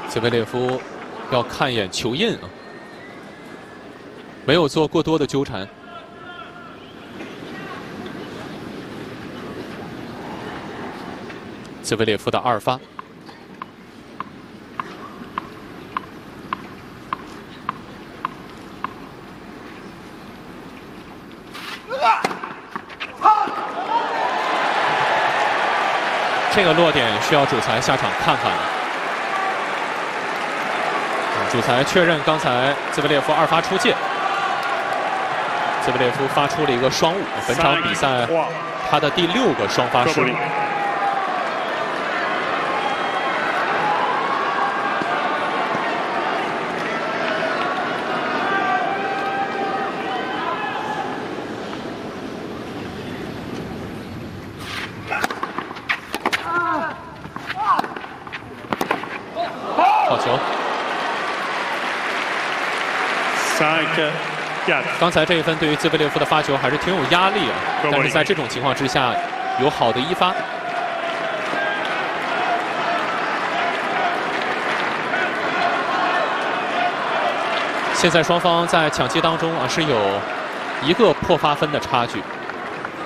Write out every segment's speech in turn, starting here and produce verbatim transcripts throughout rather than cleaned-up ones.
兹维列夫要看一眼球印啊，没有做过多的纠缠。兹维列夫的二发。 这个落点需要主裁下场看看了。主裁确认刚才兹维列夫二发出界，兹维列夫发出了一个双误，本场比赛他的第六个双发失误。好球！刚才这一分对于兹维列夫的发球还是挺有压力啊，但是在这种情况之下，有好的一发。现在双方在抢七当中啊是有一个破发分的差距，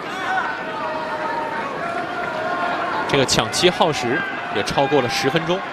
这个抢七耗时也超过了十分钟。